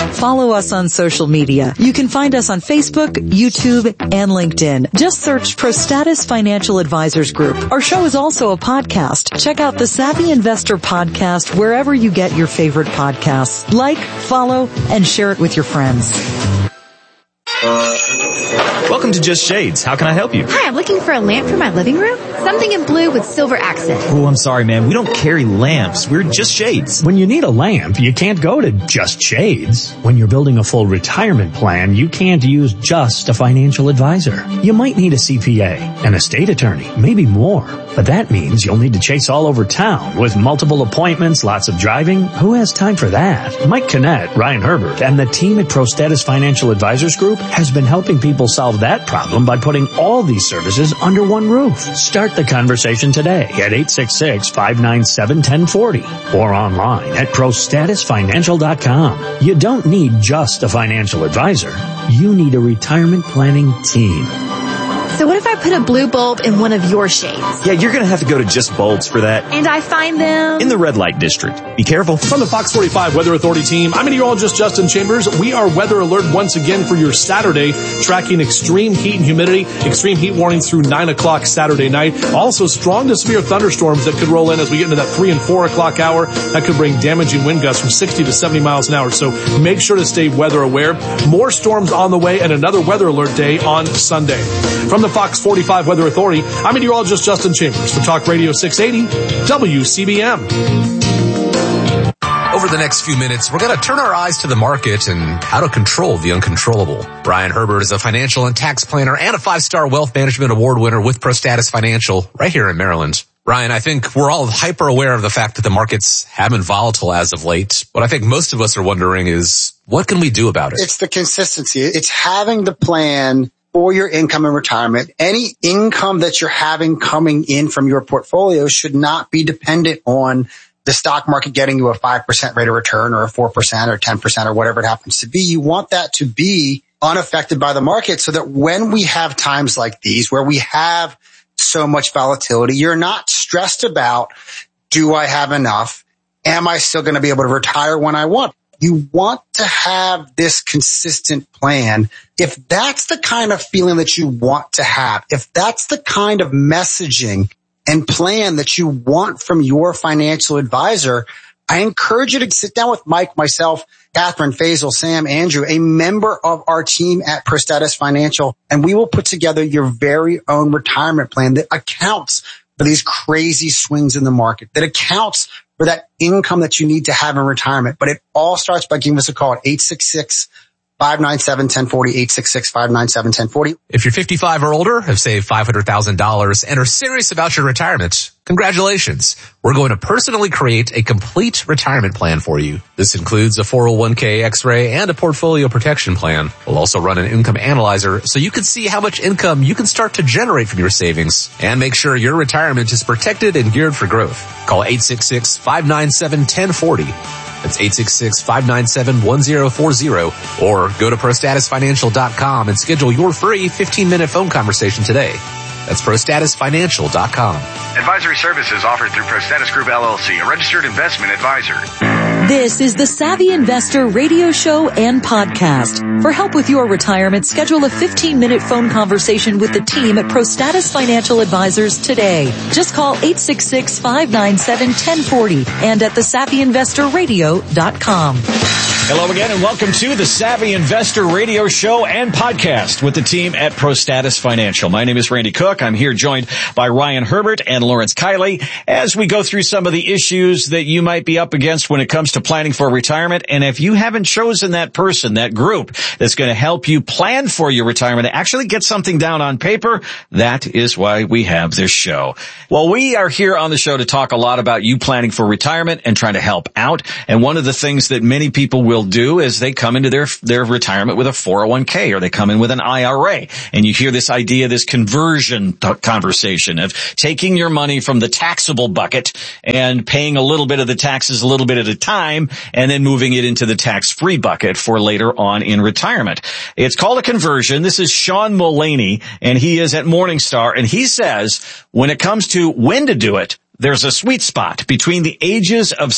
Follow us on social media. You can find us on Facebook, YouTube, and LinkedIn. Just search ProStatus Financial Advisors Group. Our show is also a podcast. Check out the Savvy Investor Podcast wherever you get your favorite podcasts. Like, follow, and share it with your friends. Welcome to Just Shades. How can I help you? Hi, I'm looking for a lamp for my living room. Something in blue with silver accent. Oh, I'm sorry, ma'am. We don't carry lamps. We're Just Shades. When you need a lamp, you can't go to Just Shades. When you're building a full retirement plan, you can't use just a financial advisor. You might need a CPA, an estate attorney, maybe more. But that means you'll need to chase all over town with multiple appointments, lots of driving. Who has time for that? Mike Kinnett, Ryan Herbert, and the team at ProStatus Financial Advisors Group has been helping people solve that problem by putting all these services under one roof. Start the conversation today at 866-597-1040 or online at ProStatusFinancial.com. You don't need just a financial advisor. You need a retirement planning team. So what if I put a blue bulb in one of your shades? Yeah, you're going to have to go to Just Bulbs for that. And I find them in the red light district. Be careful. From the Fox 45 Weather Authority team, I'm meteorologist Justin Chambers. We are weather alert once again for your Saturday, tracking extreme heat and humidity. Extreme heat warnings through 9 o'clock Saturday night. Also strong to severe thunderstorms that could roll in as we get into that 3 and 4 o'clock hour. That could bring damaging wind gusts from 60 to 70 miles an hour. So make sure to stay weather aware. More storms on the way and another weather alert day on Sunday. From the Fox 45 Weather Authority, I'm meteorologist Justin Chambers for Talk Radio 680 WCBM. Over the next few minutes, we're going to turn our eyes to the market and how to control the uncontrollable. Ryan Herbert is a financial and tax planner and a 5-star wealth management award winner with ProStatus Financial right here in Maryland. Ryan, I think we're all hyper aware of the fact that the markets have been volatile as of late. What I think most of us are wondering is, what can we do about it? It's the consistency. It's having the plan for your income and retirement. Any income that you're having coming in from your portfolio should not be dependent on the stock market getting you a 5% rate of return or a 4% or 10% or whatever it happens to be. You want that to be unaffected by the market so that when we have times like these where we have so much volatility, you're not stressed about, do I have enough? Am I still going to be able to retire when I want? You want to have this consistent plan. If that's the kind of feeling that you want to have, if that's the kind of messaging and plan that you want from your financial advisor, I encourage you to sit down with Mike, myself, Catherine, Faisal, Sam, Andrew, a member of our team at ProStatus Financial, and we will put together your very own retirement plan that accounts for these crazy swings in the market, that accounts for that income that you need to have in retirement. But it all starts by giving us a call at 866-597-1040, 866-597-1040. If you're 55 or older, have saved $500,000 and are serious about your retirement, congratulations. We're going to personally create a complete retirement plan for you. This includes a 401k X-ray and a portfolio protection plan. We'll also run an income analyzer so you can see how much income you can start to generate from your savings and make sure your retirement is protected and geared for growth. Call 866-597-1040. That's 866-597-1040 or go to ProStatusFinancial.com and schedule your free 15-minute phone conversation today. That's ProStatusFinancial.com. Advisory services offered through ProStatus Group LLC, a registered investment advisor. This is the Savvy Investor radio show and podcast. For help with your retirement, schedule a 15-minute phone conversation with the team at ProStatus Financial Advisors today. Just call 866-597-1040 and at thesavvyinvestorradio.com. Hello again and welcome to the Savvy Investor radio show and podcast with the team at ProStatus Financial. My name is Randy Cook. I'm here joined by Ryan Herbert and Lawrence Kiley as we go through some of the issues that you might be up against when it comes to planning for retirement. And if you haven't chosen that person, that group that's going to help you plan for your retirement, actually get something down on paper, that is why we have this show. Well, we are here on the show to talk a lot about you planning for retirement and trying to help out. And one of the things that many people will do is they come into their retirement with a 401k or they come in with an IRA. And you hear this idea, this conversion conversation of taking your money from the taxable bucket and paying a little bit of the taxes a little bit at a time and then moving it into the tax-free bucket for later on in retirement. It's called a conversion. This is Sean Mullaney, and he is at Morningstar, and he says when it comes to when to do it, there's a sweet spot between the ages of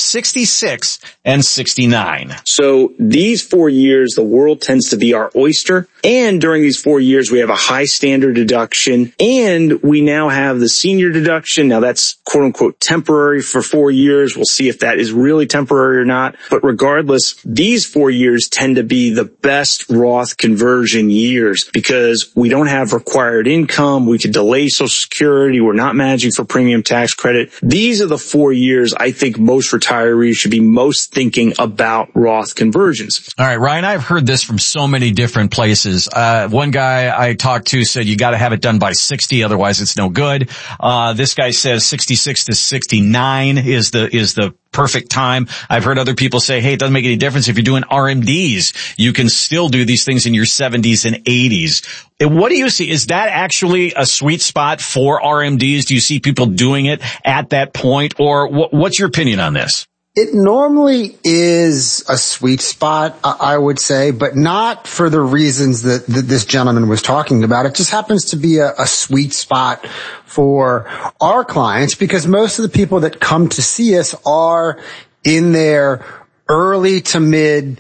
66 and 69. So these 4 years, the world tends to be our oyster. And during these 4 years, we have a high standard deduction, and we now have the senior deduction. Now that's quote unquote temporary for 4 years. We'll see if that is really temporary or not. But regardless, these 4 years tend to be the best Roth conversion years because we don't have required income. We could delay Social Security. We're not managing for premium tax credit. These are the 4 years I think most retirees should be most thinking about Roth conversions. All right, Ryan, I've heard this from so many different places. One guy I talked to said you got to have it done by 60, otherwise it's no good. This guy says 66 to 69 is the perfect time. I've heard other people say, hey, it doesn't make any difference if you're doing RMDs. You can still do these things in your 70s and 80s. What do you see? Is that actually a sweet spot for RMDs? Do you see people doing it at that point? Or what's your opinion on this? It normally is a sweet spot, I would say, but not for the reasons that this gentleman was talking about. It just happens to be a sweet spot for our clients because most of the people that come to see us are in their early to mid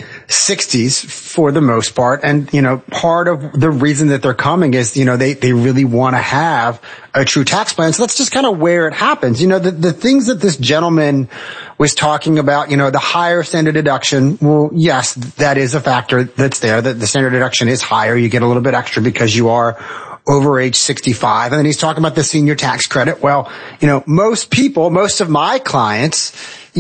60s for the most part. And, part of the reason that they're coming is, they really want to have a true tax plan. So that's just kind of where it happens. The things that this gentleman was talking about, the higher standard deduction. Well, yes, that is a factor that's there. The standard deduction is higher. You get a little bit extra because you are over age 65. And then he's talking about the senior tax credit. Well, most of my clients,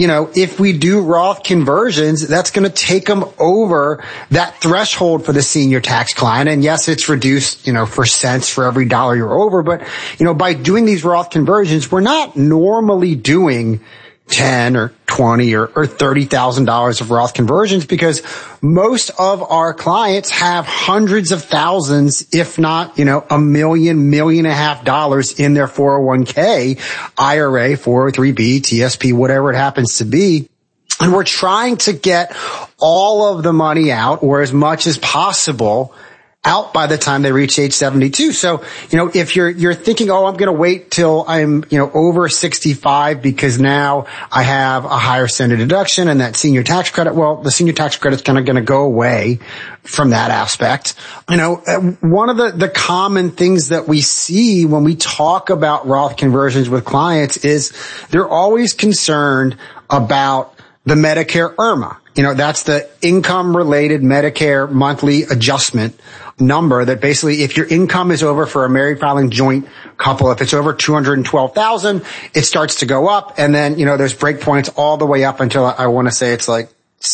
if we do Roth conversions, that's going to take them over that threshold for the senior tax client. And yes, it's reduced, for cents for every dollar you're over. But, by doing these Roth conversions, we're not normally doing $10,000 or $20,000 or $30,000 of Roth conversions because most of our clients have hundreds of thousands, if not, $1 million, $1.5 million in their 401k, IRA, 403b, TSP, whatever it happens to be. And we're trying to get all of the money out or as much as possible out by the time they reach age 72. So, if you're thinking, I'm going to wait till I'm, over 65 because now I have a higher standard deduction and that senior tax credit, well, the senior tax credit's kind of going to go away from that aspect. One of the common things that we see when we talk about Roth conversions with clients is they're always concerned about the Medicare IRMA. That's the income related Medicare monthly adjustment number that basically if your income is over for a married filing joint couple, if it's over $212,000, it starts to go up. And then, there's breakpoints all the way up until I want to say it's like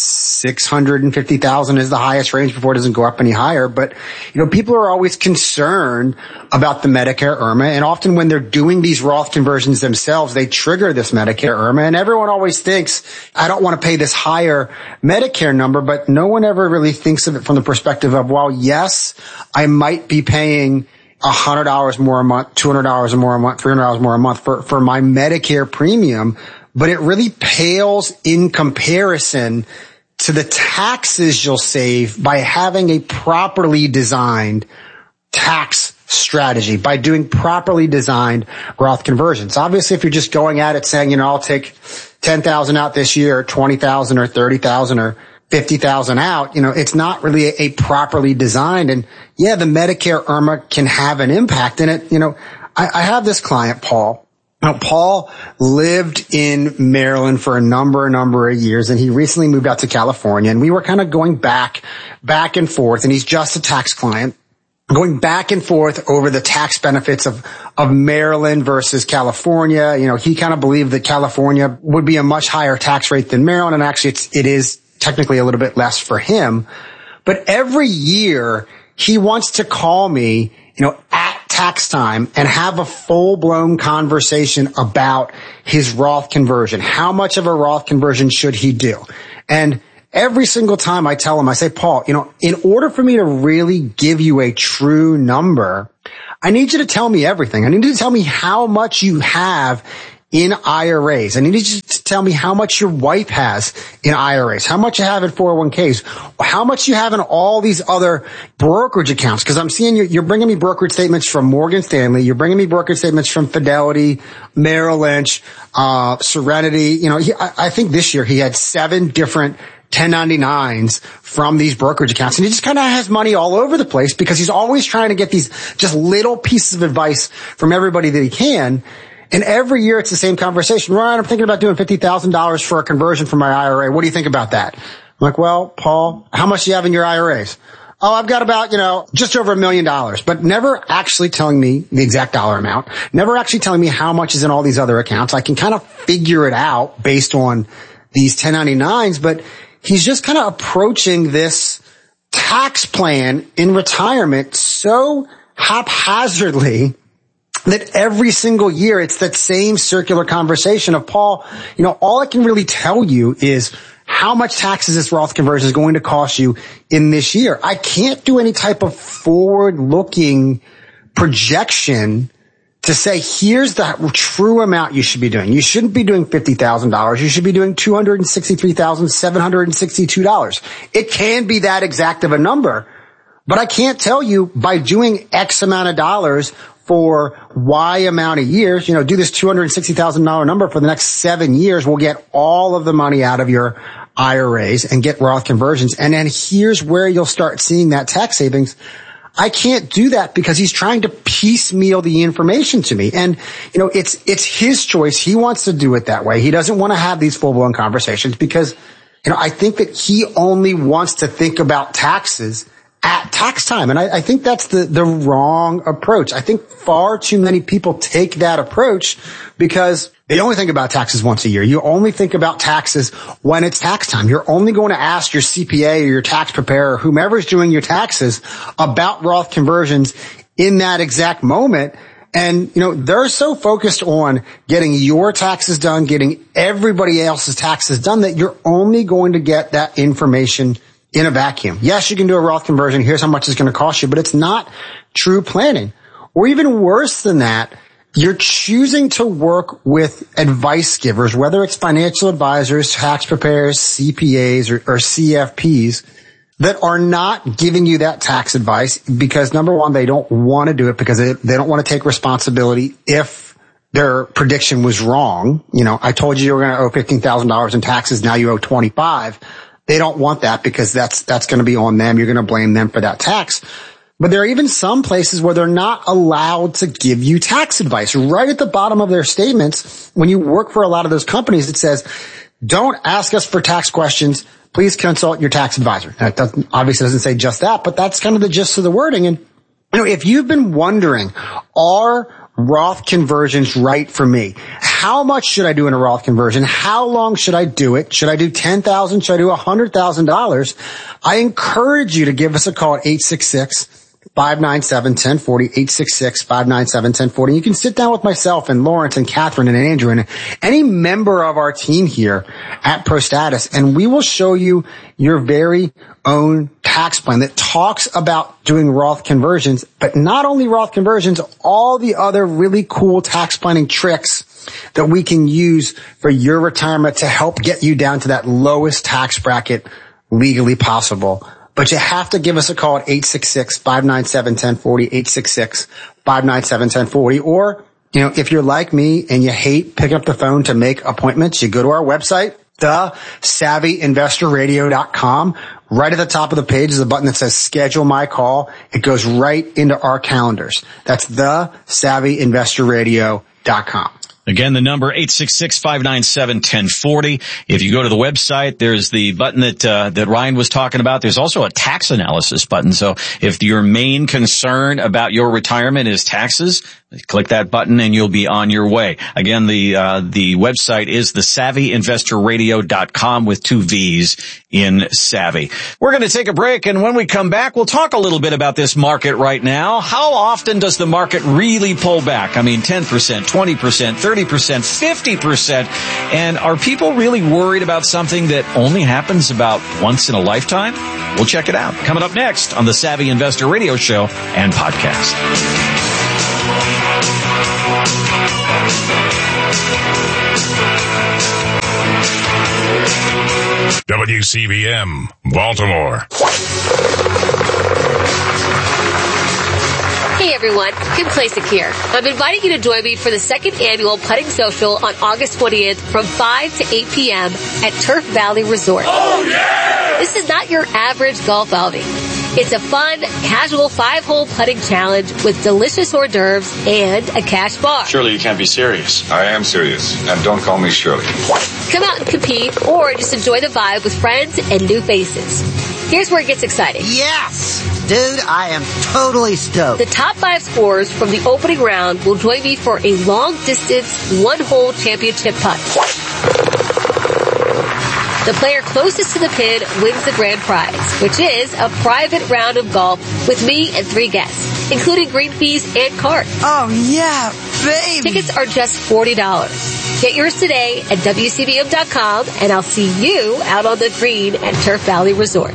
$650,000 is the highest range before it doesn't go up any higher. But, people are always concerned about the Medicare IRMA. And often when they're doing these Roth conversions themselves, they trigger this Medicare IRMA. And everyone always thinks, I don't want to pay this higher Medicare number, but no one ever really thinks of it from the perspective of, well, yes, I might be paying $100 more a month, $200 more a month, $300 more a month for my Medicare premium. But it really pales in comparison to the taxes you'll save by having a properly designed tax strategy, by doing properly designed Roth conversions. Obviously, if you're just going at it saying, I'll take $10,000 out this year, or $20,000 or $30,000 or $50,000 out, it's not really a properly designed. And yeah, the Medicare IRMA can have an impact in it. I have this client, Paul. Now, Paul lived in Maryland for a number of years, and he recently moved out to California, and we were kind of going back and forth, and he's just a tax client, going back and forth over the tax benefits of Maryland versus California. He kind of believed that California would be a much higher tax rate than Maryland, and actually it is technically a little bit less for him. But every year, he wants to call me, at tax time and have a full-blown conversation about his Roth conversion. How much of a Roth conversion should he do? And every single time I tell him, I say, Paul, in order for me to really give you a true number, I need you to tell me everything. I need you to tell me how much you have in IRAs. I need you to tell me how much your wife has in IRAs, how much you have in 401ks, how much you have in all these other brokerage accounts. Because I'm seeing you're bringing me brokerage statements from Morgan Stanley. You're bringing me brokerage statements from Fidelity, Merrill Lynch, Serenity. I think this year he had 7 different 1099s from these brokerage accounts. And he just kind of has money all over the place because he's always trying to get these just little pieces of advice from everybody that he can. And every year it's the same conversation. Ryan, I'm thinking about doing $50,000 for a conversion from my IRA. What do you think about that? I'm like, well, Paul, how much do you have in your IRAs? Oh, I've got about, just over $1 million, but never actually telling me the exact dollar amount, never actually telling me how much is in all these other accounts. I can kind of figure it out based on these 1099s, but he's just kind of approaching this tax plan in retirement so haphazardly that every single year it's that same circular conversation of, Paul, all I can really tell you is how much taxes this Roth conversion is going to cost you in this year. I can't do any type of forward-looking projection to say, here's the true amount you should be doing. You shouldn't be doing $50,000. You should be doing $263,762. It can be that exact of a number, but I can't tell you by doing X amount of dollars for Y amount of years, do this $260,000 number for the next 7 years. We'll get all of the money out of your IRAs and get Roth conversions. And then here's where you'll start seeing that tax savings. I can't do that because he's trying to piecemeal the information to me. And, it's his choice. He wants to do it that way. He doesn't want to have these full-blown conversations because, I think that he only wants to think about taxes at tax time. And I think that's the wrong approach. I think far too many people take that approach because they only think about taxes once a year. You only think about taxes when it's tax time. You're only going to ask your CPA or your tax preparer or whomever's doing your taxes about Roth conversions in that exact moment. And, they're so focused on getting your taxes done, getting everybody else's taxes done that you're only going to get that information in a vacuum. Yes, you can do a Roth conversion. Here's how much it's going to cost you, but it's not true planning. Or even worse than that, you're choosing to work with advice givers, whether it's financial advisors, tax preparers, CPAs, or CFPs that are not giving you that tax advice because, number one, they don't want to do it because they don't want to take responsibility if their prediction was wrong. I told you were going to owe $15,000 in taxes. Now you owe 25. They don't want that because that's going to be on them. You're going to blame them for that tax. But there are even some places where they're not allowed to give you tax advice. Right at the bottom of their statements, when you work for a lot of those companies, it says, don't ask us for tax questions. Please consult your tax advisor. That obviously doesn't say just that, but that's kind of the gist of the wording. And, if you've been wondering, are Roth conversions right for me? How much should I do in a Roth conversion? How long should I do it? Should I do $10,000? Should I do $100,000? I encourage you to give us a call at 866-597-1040, 866-597-1040. You can sit down with myself and Lawrence and Catherine and Andrew and any member of our team here at ProStatus, and we will show you your very own tax plan that talks about doing Roth conversions, but not only Roth conversions, all the other really cool tax planning tricks that we can use for your retirement to help get you down to that lowest tax bracket legally possible. But you have to give us a call at 866-597-1040, 866-597-1040. Or, if you're like me and you hate picking up the phone to make appointments, you go to our website, thesavvyinvestorradio.com. Right at the top of the page is a button that says schedule my call. It goes right into our calendars. That's thesavvyinvestorradio.com. Again, the number 866-597-1040. If you go to the website, there's the button that Ryan was talking about. There's also a tax analysis button. So if your main concern about your retirement is taxes, click that button and you'll be on your way. Again, the website is thesavvyinvestorradio.com with 2 V's in savvy. We're going to take a break, and when we come back, we'll talk a little bit about this market right now. How often does the market really pull back? I mean, 10%, 20%, 30%, 50%. And are people really worried about something that only happens about once in a lifetime? We'll check it out. Coming up next on the Savvy Investor Radio Show and podcast. WCBM, Baltimore. Hey everyone, Kim Klasick here. I'm inviting you to join me for the second annual Putting Social on August 20th from 5 to 8 p.m. at Turf Valley Resort. Oh yeah! This is not your average golf outing. It's a fun, casual 5-hole putting challenge with delicious hors d'oeuvres and a cash bar. Surely you can't be serious. I am serious, and don't call me Shirley. Come out and compete or just enjoy the vibe with friends and new faces. Here's where it gets exciting. Yes! Dude, I am totally stoked. The top 5 scorers from the opening round will join me for a long-distance, 1-hole championship putt. The player closest to the pin wins the grand prize, which is a private round of golf with me and 3 guests, including green fees and cart. Oh, yeah, baby! Tickets are just $40. Get yours today at WCBM.com, and I'll see you out on the green at Turf Valley Resort.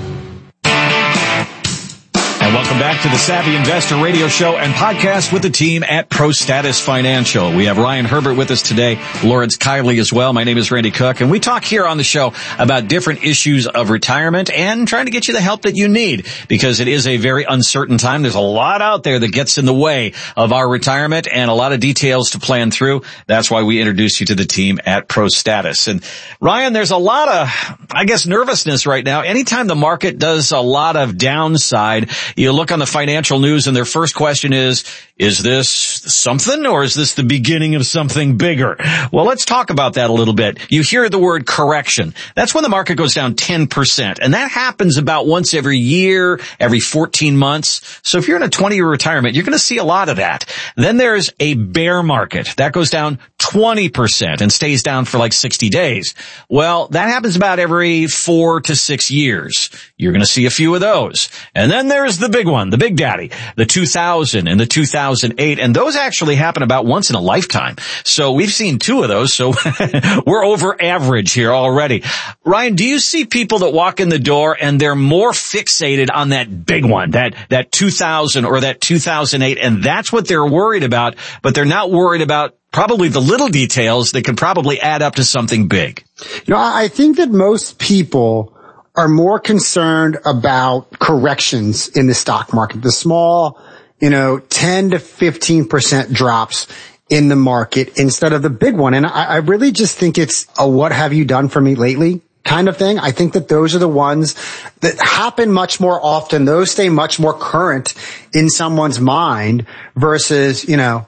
And welcome back to the Savvy Investor Radio Show and podcast with the team at ProStatus Financial. We have Ryan Herbert with us today, Lawrence Kiley as well. My name is Randy Cook, and we talk here on the show about different issues of retirement and trying to get you the help that you need, because it is a very uncertain time. There's a lot out there that gets in the way of our retirement and a lot of details to plan through. That's why we introduce you to the team at ProStatus. And Ryan, there's a lot of, I guess, nervousness right now. Anytime the market does a lot of downside, you look on the financial news and their first question is this something or is this the beginning of something bigger? Well, let's talk about that a little bit. You hear the word correction. That's when the market goes down 10%. And that happens about once every year, every 14 months. So if you're in a 20-year retirement, you're going to see a lot of that. Then there's a bear market. That goes down 20% and stays down for like 60 days. Well, that happens about every 4 to 6 years. You're going to see a few of those. And then there's the big one, the big daddy, the 2000 and the 2008. And those actually happen about once in a lifetime. So we've seen 2 of those. So we're over average here already. Ryan, do you see people that walk in the door and they're more fixated on that big one, that 2000 or that 2008? And that's what they're worried about, but they're not worried about probably the little details that could probably add up to something big. You know, I think that most people are more concerned about corrections in the stock market, the small, 10 to 15% drops in the market instead of the big one. And I really just think it's a what have you done for me lately kind of thing. I think that those are the ones that happen much more often. Those stay much more current in someone's mind versus,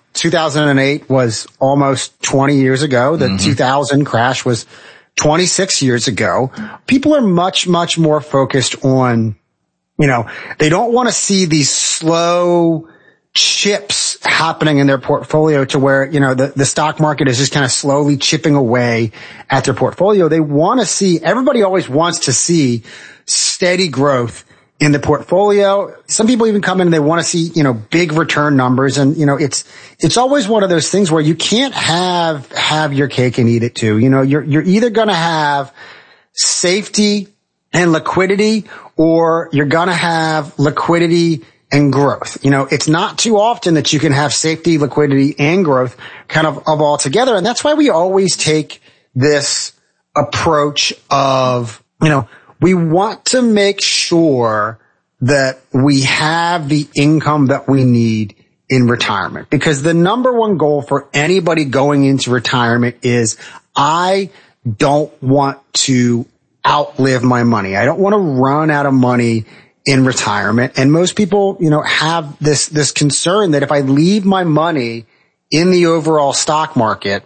2008 was almost 20 years ago. The 2000 crash was 26 years ago. People are much, much more focused on, they don't want to see these slow chips happening in their portfolio to where, the stock market is just kind of slowly chipping away at their portfolio. They want to see, everybody always wants to see steady growth in the portfolio. Some people even come in and they want to see, big return numbers. And, it's always one of those things where you can't have your cake and eat it too. You're either going to have safety and liquidity, or you're going to have liquidity and growth. It's not too often that you can have safety, liquidity, and growth kind of all together. And that's why we always take this approach of, we want to make sure that we have the income that we need in retirement, because the number one goal for anybody going into retirement is I don't want to outlive my money. I don't want to run out of money in retirement. And most people, have this concern that if I leave my money in the overall stock market,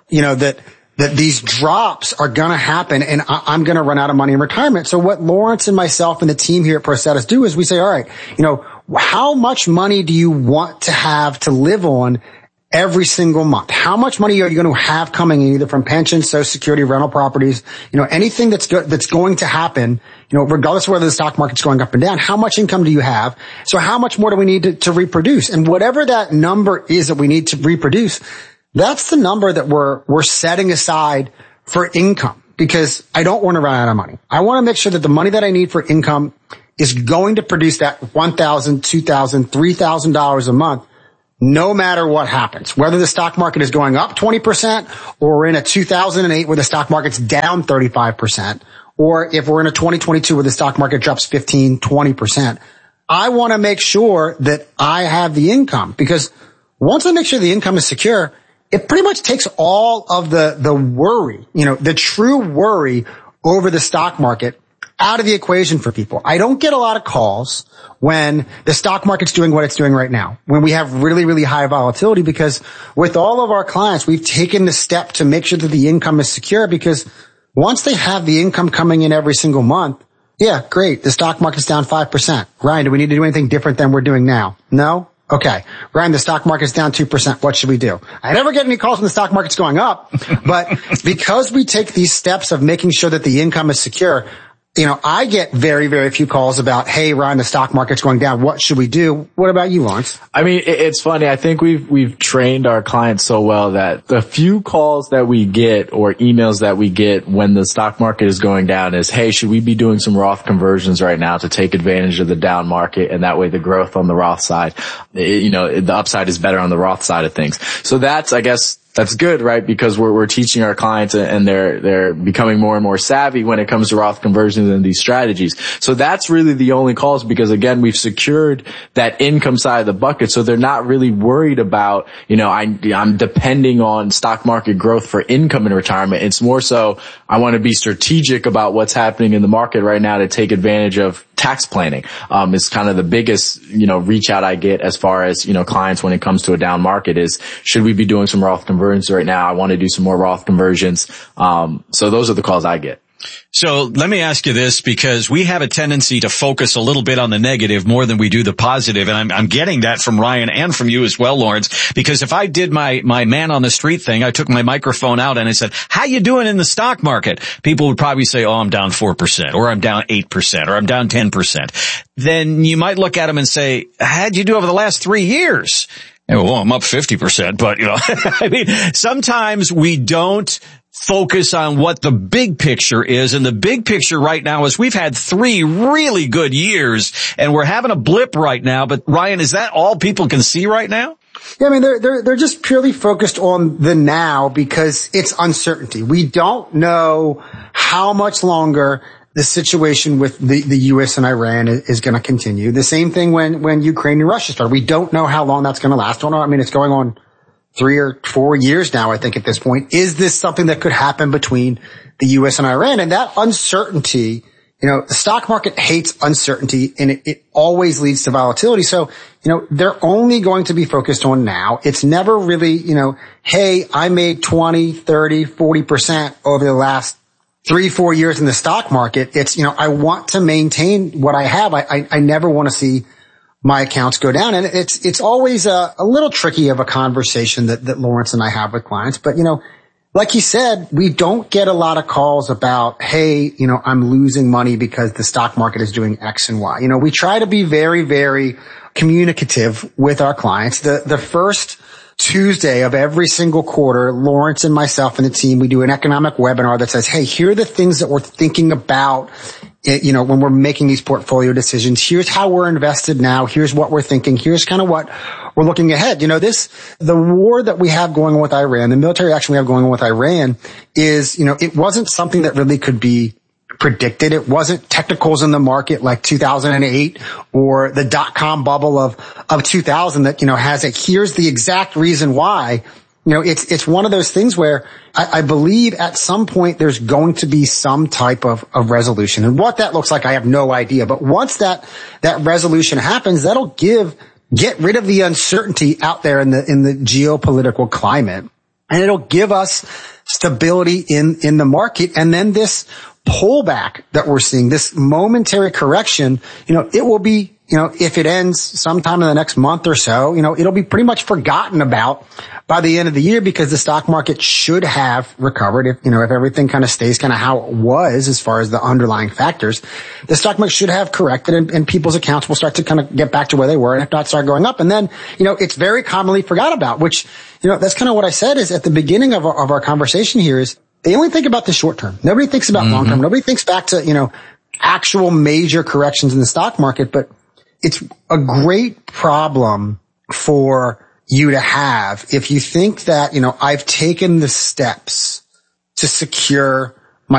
that these drops are going to happen and I'm going to run out of money in retirement. So what Lawrence and myself and the team here at ProStatus do is we say, all right, how much money do you want to have to live on every single month? How much money are you going to have coming in either from pensions, Social Security, rental properties, anything that's going to happen, regardless of whether the stock market's going up and down, how much income do you have? So how much more do we need to reproduce? And whatever that number is that we need to reproduce, that's the number that we're setting aside for income, because I don't want to run out of money. I want to make sure that the money that I need for income is going to produce that $1,000, $2,000, $3,000 a month, no matter what happens, whether the stock market is going up 20% or we're in a 2008 where the stock market's down 35%, or if we're in a 2022 where the stock market drops 15, 20%, I want to make sure that I have the income, because once I make sure the income is secure, it pretty much takes all of the worry, the true worry over the stock market out of the equation for people. I don't get a lot of calls when the stock market's doing what it's doing right now, when we have really, really high volatility, because with all of our clients, we've taken the step to make sure that the income is secure, because once they have the income coming in every single month, yeah, great. The stock market's down 5%. Ryan, do we need to do anything different than we're doing now? No? Okay. Ryan, the stock market's down 2%. What should we do? I never get any calls when the stock market's going up, but because we take these steps of making sure that the income is secure, I get very, very few calls about, hey, Ryan, the stock market's going down. What should we do? What about you, Lawrence? I mean, it's funny. I think we've trained our clients so well that the few calls that we get or emails that we get when the stock market is going down is, hey, should we be doing some Roth conversions right now to take advantage of the down market? And that way the growth on the Roth side, the upside is better on the Roth side of things. So that's good, right? Because we're teaching our clients and they're becoming more and more savvy when it comes to Roth conversions and these strategies. So that's really the only calls, because again, we've secured that income side of the bucket. So they're not really worried about, I'm depending on stock market growth for income in retirement. It's more so I want to be strategic about what's happening in the market right now to take advantage of tax planning. Is kind of the biggest, reach out I get as far as, clients when it comes to a down market is, should we be doing some Roth conversions right now? I want to do some more Roth conversions. So those are the calls I get. So let me ask you this, because we have a tendency to focus a little bit on the negative more than we do the positive. And I'm getting that from Ryan and from you as well, Lawrence, because if I did my man on the street thing, I took my microphone out and I said, how you doing in the stock market? People would probably say, oh, I'm down 4%, or I'm down 8%, or I'm down 10%. Then you might look at them and say, how'd you do over the last 3 years? And, well, I'm up 50%, but I mean, sometimes we don't focus on what the big picture is. And the big picture right now is we've had 3 really good years and we're having a blip right now. But Ryan, is that all people can see right now? Yeah, I mean, they're just purely focused on the now because it's uncertainty. We don't know how much longer the situation with the U.S. and Iran is going to continue. The same thing when Ukraine and Russia started. We don't know how long that's going to last. I mean, it's going on 3 or 4 years now, I think, at this point. Is this something that could happen between the U.S. and Iran? And that uncertainty, the stock market hates uncertainty and it always leads to volatility. So, they're only going to be focused on now. It's never really, hey, I made 20, 30, 40% over the last 3-4 years in the stock market. It's, I want to maintain what I have. I never want to see my accounts go down. And it's always a little tricky of a conversation that Lawrence and I have with clients. But, like he said, we don't get a lot of calls about, hey, I'm losing money because the stock market is doing X and Y. We try to be very, very communicative with our clients. The first Tuesday of every single quarter, Lawrence and myself and the team, we do an economic webinar that says, hey, here are the things that we're thinking about, when we're making these portfolio decisions. Here's how we're invested now. Here's what we're thinking. Here's kind of what we're looking ahead. The war that we have going on with Iran, the military action we have going on with Iran is, it wasn't something that really could be predicted. It wasn't technicals in the market like 2008 or the dot-com bubble of 2000 that, has here's the exact reason why. It's one of those things where I believe at some point there's going to be some type of resolution. And what that looks like, I have no idea. But once that resolution happens, that'll get rid of the uncertainty out there in the geopolitical climate. And it'll give us stability in the market. And then this pullback that we're seeing, this momentary correction, it will be, if it ends sometime in the next month or so, it'll be pretty much forgotten about by the end of the year because the stock market should have recovered. If everything kind of stays kind of how it was as far as the underlying factors, the stock market should have corrected and people's accounts will start to kind of get back to where they were and if not start going up. And then, it's very commonly forgot about, which, that's kind of what I said is at the beginning of our conversation here is they only think about the short term. Nobody thinks about long term. Nobody thinks back to, actual major corrections in the stock market, but it's a great problem for you to have if you think that, I've taken the steps to secure